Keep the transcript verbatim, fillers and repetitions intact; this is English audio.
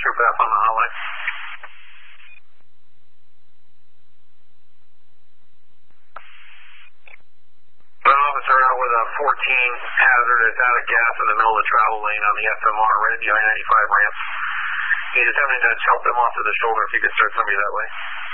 Troop F on the hotline. An officer out with a fourteen hazard is out of gas in the middle of the travel lane on the F M R, right at the I ninety-five ramp. He is having to help him off to the shoulder if you could start somebody that way.